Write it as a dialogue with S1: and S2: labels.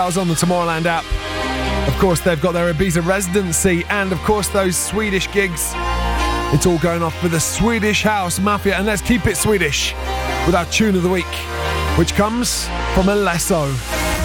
S1: on the Tomorrowland app. Of course, they've got their Ibiza residency and, of course, those Swedish gigs. It's all going off with the Swedish House Mafia, and let's keep it Swedish with our tune of the week, which comes from Alesso.